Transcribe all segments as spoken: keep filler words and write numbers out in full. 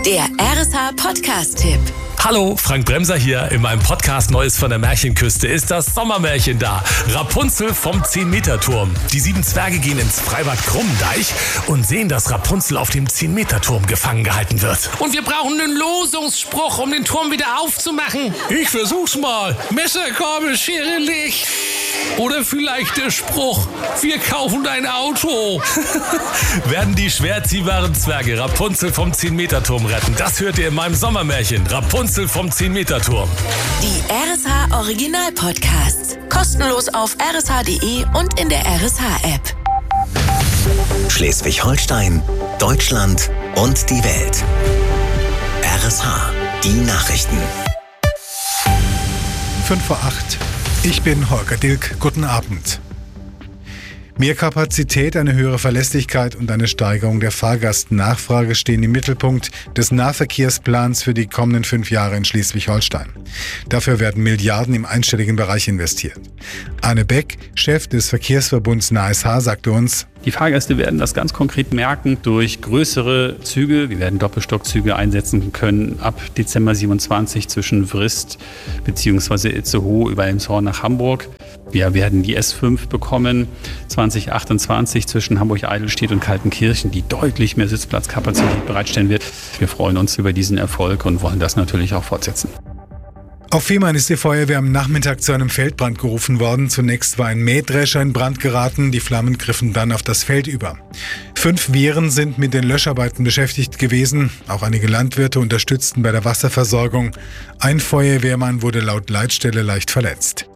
Der R S H-Podcast-Tipp. Hallo, Frank Bremser hier. In meinem Podcast Neues von der Märchenküste ist das Sommermärchen da. Rapunzel vom zehn-Meter-Turm. Die sieben Zwerge gehen ins Freibad Krummdeich und sehen, dass Rapunzel auf dem zehn-Meter-Turm gefangen gehalten wird. Und wir brauchen einen Losungsspruch, um den Turm wieder aufzumachen. Ich versuch's mal. Messer, Gabel, Schere, Licht. Oder vielleicht der Spruch, wir kaufen dein Auto. Werden die schwerziehbaren Zwerge Rapunzel vom zehn-Meter-Turm retten? Das hört ihr in meinem Sommermärchen. Rapunzel vom zehn-Meter-Turm. Die R S H Original Podcasts. Kostenlos auf r s h punkt d e und in der R S H-App. Schleswig-Holstein, Deutschland und die Welt. R S H, die Nachrichten. fünf vor acht. Ich bin Holger Dilk. Guten Abend. Mehr Kapazität, eine höhere Verlässlichkeit und eine Steigerung der Fahrgastnachfrage stehen im Mittelpunkt des Nahverkehrsplans für die kommenden fünf Jahre in Schleswig-Holstein. Dafür werden Milliarden im einstelligen Bereich investiert. Arne Beck, Chef des Verkehrsverbunds N A S H, sagte uns: Die Fahrgäste werden das ganz konkret merken durch größere Züge. Wir werden Doppelstockzüge einsetzen können ab Dezember siebenundzwanzig zwischen Vrist bzw. Itzehoe über Elmshorn nach Hamburg. Wir werden die S fünf bekommen zwanzig achtundzwanzig zwischen Hamburg-Eidelstedt und Kaltenkirchen, die deutlich mehr Sitzplatzkapazität bereitstellen wird. Wir freuen uns über diesen Erfolg und wollen das natürlich auch fortsetzen. Auf Fehmarn ist die Feuerwehr am Nachmittag zu einem Feldbrand gerufen worden. Zunächst war ein Mähdrescher in Brand geraten, die Flammen griffen dann auf das Feld über. Fünf Wehren sind mit den Löscharbeiten beschäftigt gewesen. Auch einige Landwirte unterstützten bei der Wasserversorgung. Ein Feuerwehrmann wurde laut Leitstelle leicht verletzt.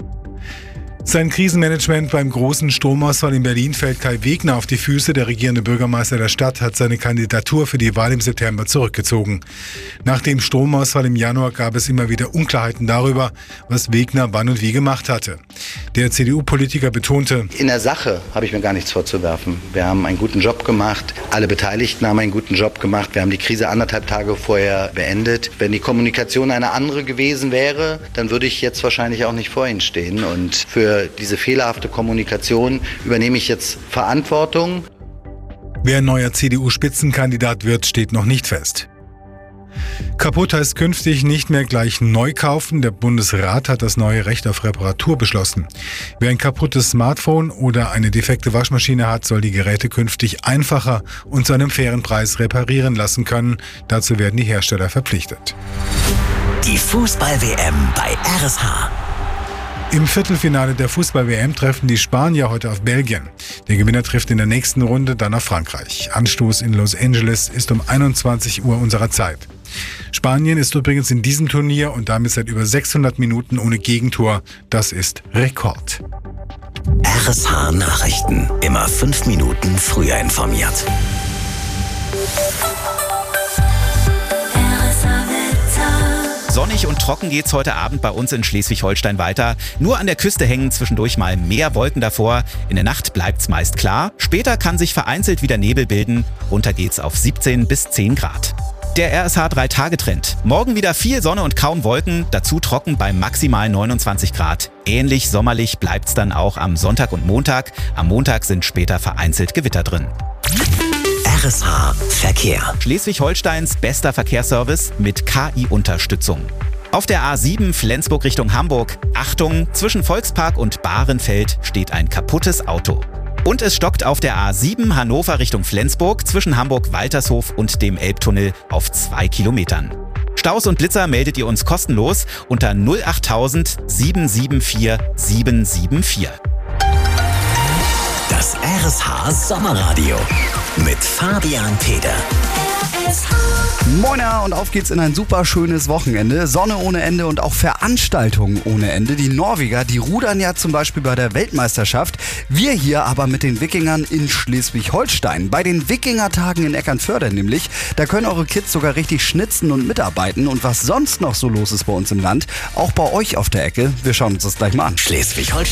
Sein Krisenmanagement beim großen Stromausfall in Berlin fällt Kai Wegner auf die Füße. Der regierende Bürgermeister der Stadt hat seine Kandidatur für die Wahl im September zurückgezogen. Nach dem Stromausfall im Januar gab es immer wieder Unklarheiten darüber, was Wegner wann und wie gemacht hatte. Der C D U-Politiker betonte: In der Sache habe ich mir gar nichts vorzuwerfen. Wir haben einen guten Job gemacht. Alle Beteiligten haben einen guten Job gemacht. Wir haben die Krise anderthalb Tage vorher beendet. Wenn die Kommunikation eine andere gewesen wäre, dann würde ich jetzt wahrscheinlich auch nicht vor Ihnen stehen. Und für diese fehlerhafte Kommunikation übernehme ich jetzt Verantwortung. Wer neuer C D U-Spitzenkandidat wird, steht noch nicht fest. Kaputt heißt künftig nicht mehr gleich neu kaufen. Der Bundesrat hat das neue Recht auf Reparatur beschlossen. Wer ein kaputtes Smartphone oder eine defekte Waschmaschine hat, soll die Geräte künftig einfacher und zu einem fairen Preis reparieren lassen können. Dazu werden die Hersteller verpflichtet. Die Fußball-W M bei R S H. Im Viertelfinale der Fußball-W M treffen die Spanier heute auf Belgien. Der Gewinner trifft in der nächsten Runde dann auf Frankreich. Anstoß in Los Angeles ist um einundzwanzig Uhr unserer Zeit. Spanien ist übrigens in diesem Turnier und damit seit über sechshundert Minuten ohne Gegentor. Das ist Rekord. R S H Nachrichten. Immer fünf Minuten früher informiert. Sonnig und trocken geht's heute Abend bei uns in Schleswig-Holstein weiter. Nur an der Küste hängen zwischendurch mal mehr Wolken davor. In der Nacht bleibt's meist klar. Später kann sich vereinzelt wieder Nebel bilden. Runter geht's auf siebzehn bis zehn Grad. Der R S H drei Tage Trend. Morgen wieder viel Sonne und kaum Wolken, dazu trocken bei maximal neunundzwanzig Grad. Ähnlich sommerlich bleibt's dann auch am Sonntag und Montag. Am Montag sind später vereinzelt Gewitter drin. R S H Verkehr. Schleswig-Holsteins bester Verkehrsservice mit K I-Unterstützung. Auf der A sieben Flensburg Richtung Hamburg. Achtung, zwischen Volkspark und Bahrenfeld steht ein kaputtes Auto. Und es stockt auf der A sieben Hannover Richtung Flensburg zwischen Hamburg-Waltershof und dem Elbtunnel auf zwei Kilometern. Staus und Blitzer meldet ihr uns kostenlos unter null acht tausend sieben sieben vier sieben sieben vier. Das R S H Sommerradio mit Fabian Peder. Moina und auf geht's in ein super schönes Wochenende. Sonne ohne Ende und auch Veranstaltungen ohne Ende. Die Norweger, die rudern ja zum Beispiel bei der Weltmeisterschaft. Wir hier aber mit den Wikingern in Schleswig-Holstein. Bei den Wikingertagen in Eckernförde nämlich. Da können eure Kids sogar richtig schnitzen und mitarbeiten. Und was sonst noch so los ist bei uns im Land, auch bei euch auf der Ecke. Wir schauen uns das gleich mal an. Schleswig-Holstein.